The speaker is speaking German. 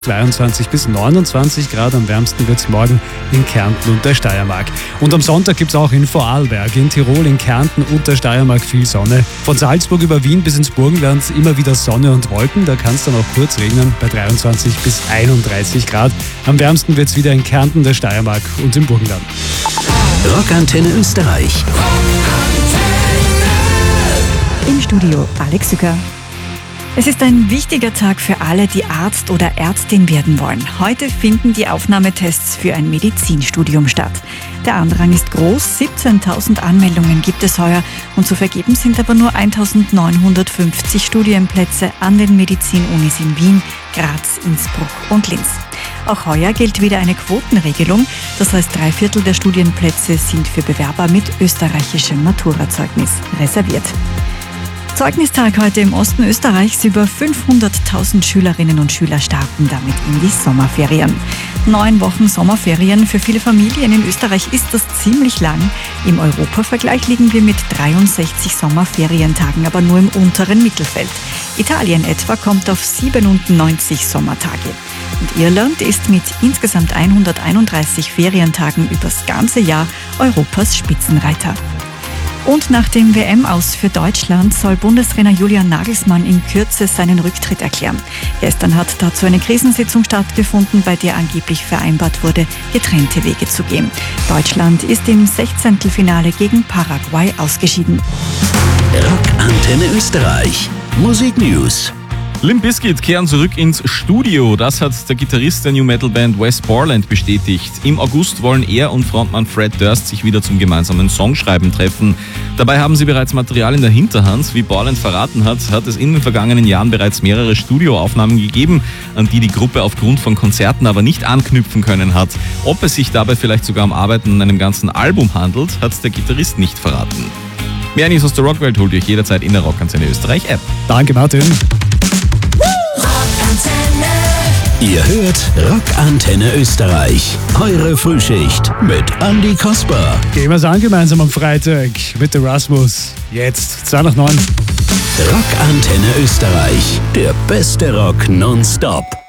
22 bis 29 Grad, am wärmsten wird es morgen in Kärnten und der Steiermark. Und am Sonntag gibt es auch in Vorarlberg, in Tirol, in Kärnten und der Steiermark viel Sonne. Von Salzburg über Wien bis ins Burgenland immer wieder Sonne und Wolken, da kann es dann auch kurz regnen bei 23 bis 31 Grad. Am wärmsten wird es wieder in Kärnten, der Steiermark und im Burgenland. Rockantenne Österreich. Im Studio Alex Sücker. Es ist ein wichtiger Tag für alle, die Arzt oder Ärztin werden wollen. Heute finden die Aufnahmetests für ein Medizinstudium statt. Der Andrang ist groß, 17.000 Anmeldungen gibt es heuer und zu vergeben sind aber nur 1.950 Studienplätze an den Medizinunis in Wien, Graz, Innsbruck und Linz. Auch heuer gilt wieder eine Quotenregelung, das heißt 3/4 der Studienplätze sind für Bewerber mit österreichischem Maturazeugnis reserviert. Zeugnisstag heute im Osten Österreichs. Über 500.000 Schülerinnen und Schüler starten damit in die Sommerferien. 9 Wochen Sommerferien für viele Familien in Österreich ist das ziemlich lang. Im Europavergleich liegen wir mit 63 Sommerferientagen, aber nur im unteren Mittelfeld. Italien etwa kommt auf 97 Sommertage. Und Irland ist mit insgesamt 131 Ferientagen übers ganze Jahr Europas Spitzenreiter. Und nach dem WM-Aus für Deutschland soll Bundestrainer Julian Nagelsmann in Kürze seinen Rücktritt erklären. Gestern hat dazu eine Krisensitzung stattgefunden, bei der angeblich vereinbart wurde, getrennte Wege zu gehen. Deutschland ist im 16. gegen Paraguay ausgeschieden. Rockantenne Österreich. Musik News. Limp Bizkit kehren zurück ins Studio. Das hat der Gitarrist der New Metal Band Wes Borland bestätigt. Im August wollen er und Frontmann Fred Durst sich wieder zum gemeinsamen Songschreiben treffen. Dabei haben sie bereits Material in der Hinterhand. Wie Borland verraten hat, hat es in den vergangenen Jahren bereits mehrere Studioaufnahmen gegeben, an die die Gruppe aufgrund von Konzerten aber nicht anknüpfen können hat. Ob es sich dabei vielleicht sogar um Arbeiten an einem ganzen Album handelt, hat der Gitarrist nicht verraten. Mehr News aus der Rockwelt holt ihr euch jederzeit in der Rockantenne Österreich App. Danke, Martin. Ihr hört Rockantenne Österreich. Eure Frühschicht mit Andi Kasper. Gehen wir es an gemeinsam am Freitag mit Erasmus. Jetzt 2 nach 9. Rockantenne Österreich. Der beste Rock nonstop.